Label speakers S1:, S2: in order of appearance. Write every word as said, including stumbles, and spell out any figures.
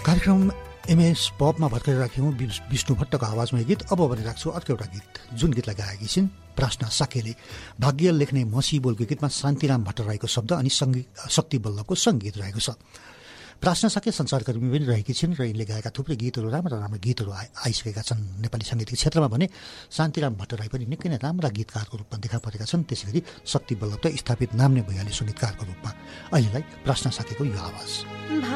S1: कार्यक्रम एमएस पपमा भर्खर राख्यौँ विष्णु भट्टको आवाजमा गीत। अब भने राख्छु अर्को एउटा गीत, जुन गीतलाई गाएकी छिन् प्रश्न साकेले। भाग्य लेख्ने मसी बोलको गीतमा शान्तिराम भट्टराईको शब्द अनि सङ्गीत शक्ति बल्लभको सङ्गीत रहेको छ। प्रार्थना साके संसारकर्मी पनि रहेकी छिन् र यिनले गाएका थुप्रै गीतहरू राम्रा राम्रा गीतहरू आइसकेका छन् नेपाली साङ्गीतिक क्षेत्रमा भने शान्तिराम भट्टराई पनि निकै नै राम्रा गीतकारको रूपमा देखा परेका छन्। त्यसै गरी शक्ति बल्लभ त स्थापित नाम नै भइहाल्यो सङ्गीतकारको रूपमा। अहिलेलाई प्रार्थना साकेको यो आवाज।